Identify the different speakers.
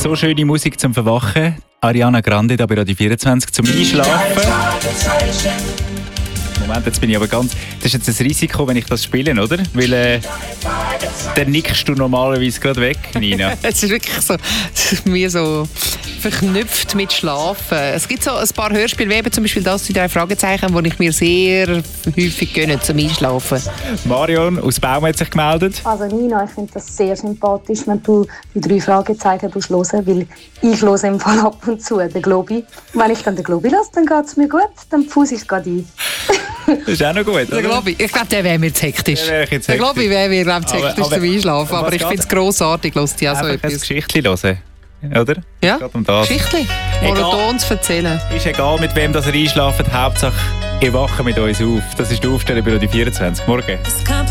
Speaker 1: So schöne Musik zum Verwachen. Ariana Grande da bei Radio 24 zum Einschlafen. Moment, jetzt bin ich aber ganz... Das ist jetzt ein Risiko, wenn ich das spiele, oder? Weil dann nickst du normalerweise gerade weg, Nina.
Speaker 2: Es ist wirklich so, mir so verknüpft mit Schlafen. Es gibt so ein paar Hörspiele, wie eben zum Beispiel das, die 3 Fragezeichen, die ich mir sehr häufig gönne zum Einschlafen.
Speaker 1: Marion aus Baum hat sich gemeldet.
Speaker 3: Also Nina, ich finde das sehr sympathisch, wenn du die 3 Fragezeichen hören, weil ich höre im Fall ab und zu den Globi. Wenn ich dann den Globi lasse, dann geht es mir gut, dann pfuse ich gerade ein.
Speaker 1: Das ist auch noch gut, oder?
Speaker 2: Ich glaube, der wäre mir zu hektisch.
Speaker 1: Der
Speaker 2: Globi wäre mir zu hektisch zum Einschlafen, aber ich finde es grossartig, hört ja so
Speaker 1: einfach
Speaker 2: etwas.
Speaker 1: ein Geschichtchen hören, oder?
Speaker 2: Ja,
Speaker 1: um das.
Speaker 2: Geschichtli. Monoton zu erzählen.
Speaker 1: Ist egal, mit wem das ihr einschlaft, Hauptsache ihr wacht mit uns auf. Das ist die Aufstellung bei Radio 24. Morgen.